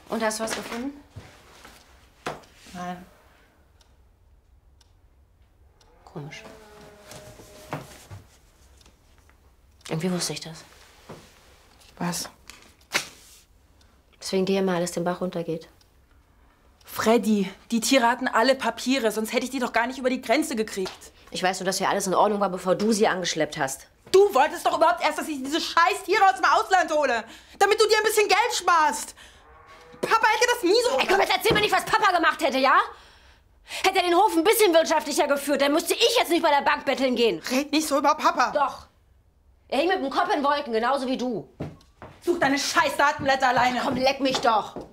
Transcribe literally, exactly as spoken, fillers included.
Und hast du was gefunden? Nein. Komisch. Irgendwie wusste ich das. Was? Deswegen dir immer alles den Bach runtergeht. Freddy, die Tiere hatten alle Papiere, sonst hätte ich die doch gar nicht über die Grenze gekriegt. Ich weiß nur, dass hier alles in Ordnung war, bevor du sie angeschleppt hast. Du wolltest doch überhaupt erst, dass ich diese scheiß Tiere aus dem Ausland hole, damit du dir ein bisschen Geld sparst. Papa hätte das nie so... Ey, komm, jetzt erzähl mir nicht, was Papa gemacht hätte, ja? Hätte er den Hof ein bisschen wirtschaftlicher geführt, dann müsste ich jetzt nicht bei der Bank betteln gehen. Red nicht so über Papa. Doch. Er hing mit dem Kopf in Wolken, genauso wie du. Such deine scheiß Datenblätter alleine. Komm, leck mich doch.